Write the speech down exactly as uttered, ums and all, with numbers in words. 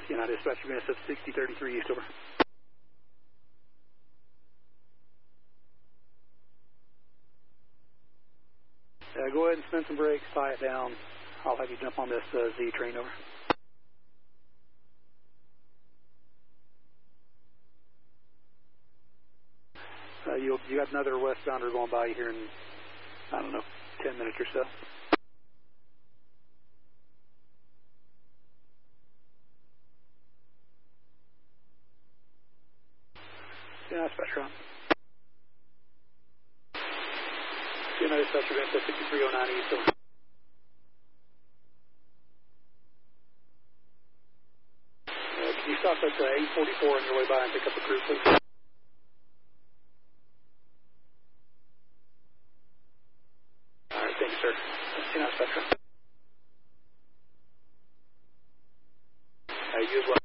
United Dispatch, you're going to set sixty thirty-three East, over. Uh, go ahead and spin some brakes, tie it down. I'll have you jump on this uh, Z train, over. Uh, you'll, you got another westbounder going by here in, I don't know, ten minutes or so. Yeah, dispatch round. United Dispatch, you're going to set fifty-three oh nine East, over. Uh, can you stop at uh, eight forty-four on your way by and pick up the crew, please? All right, thanks, sir. United Dispatch round. Uh, you as well.